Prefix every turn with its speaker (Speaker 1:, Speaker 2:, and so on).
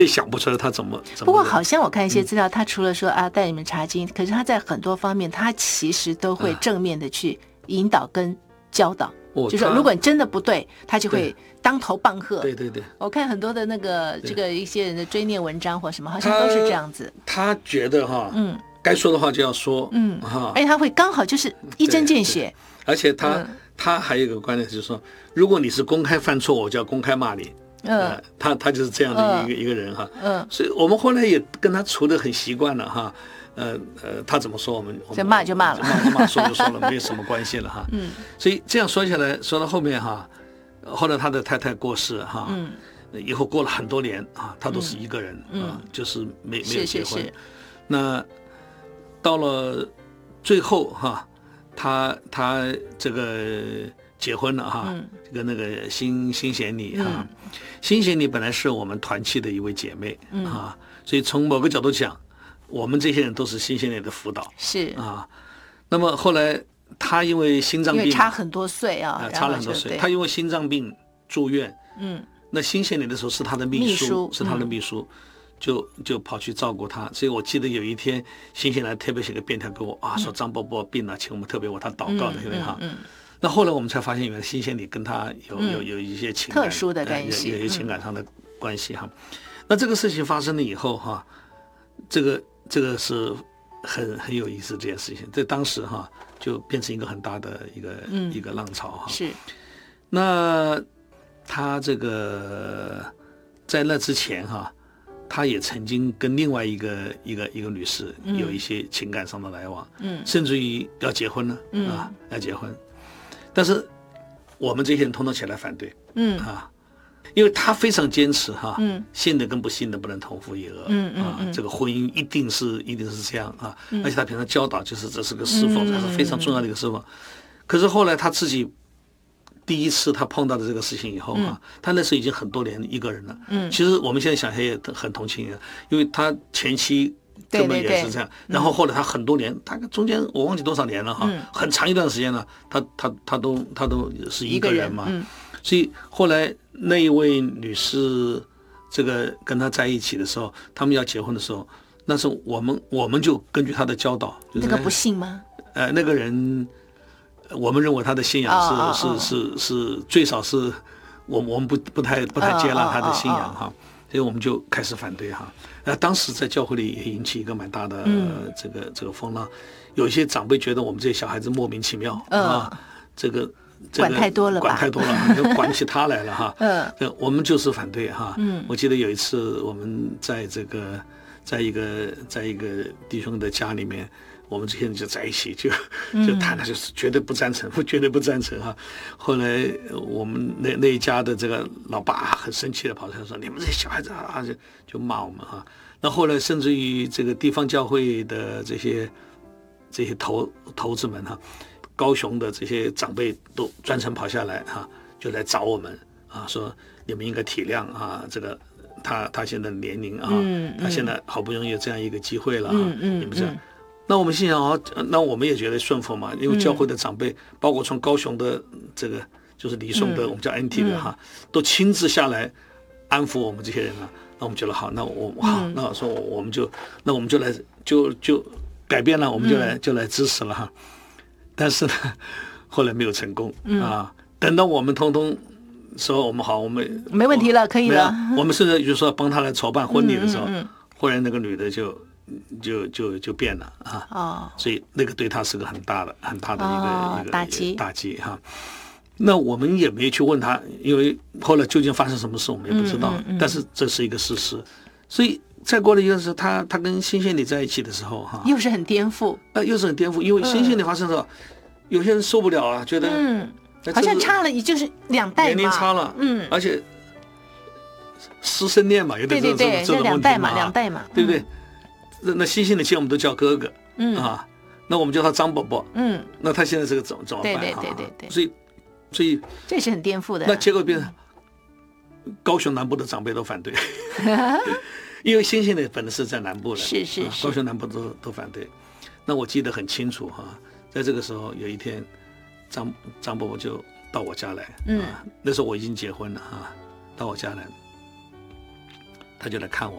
Speaker 1: 也想不出来他怎么。
Speaker 2: 不过好像我看一些资料，他除了说啊带你们查经，可是他在很多方面，他其实都会正面的去引导跟教导。就说如果你真的不对，他就会当头棒喝。
Speaker 1: 对对对，
Speaker 2: 我看很多的那个这个一些人的追念文章或什么，好像都是这样子。
Speaker 1: 他觉得该说的话就要说，
Speaker 2: 而且他会刚好就是一针见血。
Speaker 1: 而且他还有一个观念就是说，如果你是公开犯错，我就要公开骂你。他就是这样的一个人哈。所以我们后来也跟他处得很习惯了哈。他怎么说我们
Speaker 2: 骂就骂了，
Speaker 1: 骂说就说了，没有什么关系了哈。所以这样说起来，说到后面哈，后来他的太太过世哈，以后过了很多年啊，他都是一个人就是没有结婚。那到了最后哈，他这个结婚了哈，跟那个新贤妮哈，新贤妮本来是我们团契的一位姐妹啊，所以从某个角度讲，我们这些人都是新贤妮的辅导，
Speaker 2: 是
Speaker 1: 啊。那么后来他因为心脏病，
Speaker 2: 因为差很多岁啊，
Speaker 1: 差了很多岁，他因为心脏病住院，那新贤妮的时候是他的秘书，是他的秘书。就跑去照顾他，所以我记得有一天，新贤妮特别写个便条给我啊，说张伯伯病了，请我们特别为他祷告的，哈。那后来我们才发现，原来新贤妮跟他有一些情感
Speaker 2: 特殊的关系，
Speaker 1: 有一些情感上的关系哈。那这个事情发生了以后哈，这个是很有意思这件事情，在当时哈就变成一个很大的一个浪潮哈。
Speaker 2: 是。
Speaker 1: 那他这个在那之前哈。他也曾经跟另外一个女士有一些情感上的来往，甚至于要结婚了，要结婚，但是我们这些人通通起来反对，因为他非常坚持哈，信的跟不信的不能同父异母，这个婚姻一定是这样啊，而且他平常教导就是这是个侍奉，这是非常重要的一个侍奉，可是后来他自己。第一次他碰到的这个事情以后他那时候已经很多年一个人了。其实我们现在想也很同情，因为他前期根本也是这样，然后后来他很多年，大概中间我忘记多少年了哈，很长一段时间了，他都是一个人嘛。所以后来那一位女士这个跟他在一起的时候，他们要结婚的时候，那时候我们就根据他的教导，
Speaker 2: 那个不信吗？
Speaker 1: 那个人。我们认为他的信仰是最少是我们不太接纳他的信仰哈，所以我们就开始反对哈。当时在教会里也引起一个蛮大的这个风浪，有一些长辈觉得我们这些小孩子莫名其妙这个
Speaker 2: 管太多了吧，
Speaker 1: 管太多了，就管起他来了哈。我们就是反对哈。我记得有一次我们在一个弟兄的家里面。我们这些人就在一起，就谈了，就是绝对不赞成，绝对不赞成哈。后来我们那一家的这个老爸很生气的跑出来说：“你们这些小孩子啊，就骂我们哈。”那后来甚至于这个地方教会的这些头子们哈，高雄的这些长辈都专程跑下来哈，就来找我们啊，说你们应该体谅啊，这个他现在的年龄啊，他现在好不容易有这样一个机会了啊，你们这样。那我们心想那我们也觉得顺服嘛，因为教会的长辈，包括从高雄的这个就是李颂的，我们叫 NT 的哈，都亲自下来安抚我们这些人了。那我们觉得好，那那说我们就来就改变了，我们就来支持了哈。但是呢，后来没有成功啊。等到我们通通说我们好，我们
Speaker 2: 没问题了，可以了。
Speaker 1: 我们甚至就说帮他来筹办婚礼的时候，忽然那个女的就变了啊，所以那个对他是个很大的一个打击哈。那我们也没去问他，因为后来究竟发生什么事我们也不知道，但是这是一个事实。所以再过了一个是他跟新贤妮在一起的时候哈，
Speaker 2: 又是很颠覆，
Speaker 1: 因为新贤妮发生的时候，有些人受不了啊，觉得
Speaker 2: 好像差了也就是2代嘛，
Speaker 1: 年龄差了，而且师生恋嘛，有点这种问题
Speaker 2: 2代嘛，
Speaker 1: 对不对？那新贤妮我们都叫哥哥，那我们叫他张伯伯，那他现在这个怎么办？对，所以
Speaker 2: 这是很颠覆的。
Speaker 1: 那结果变成高雄南部的长辈都反对，因为新贤妮本来是在南部的，
Speaker 2: 是
Speaker 1: 高雄南部都反对。那我记得很清楚哈，在这个时候有一天，张伯伯就到我家来，那时候我已经结婚了哈，到我家来，他就来看我。